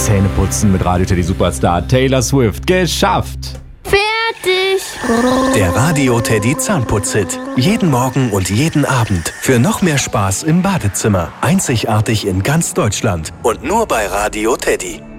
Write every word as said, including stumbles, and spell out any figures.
Zähneputzen mit Radio Teddy Superstar Taylor Swift. Geschafft! Fertig! Der Radio Teddy Zahnputz-Hit. Jeden Morgen und jeden Abend. Für noch mehr Spaß im Badezimmer. Einzigartig in ganz Deutschland. Und nur bei Radio Teddy.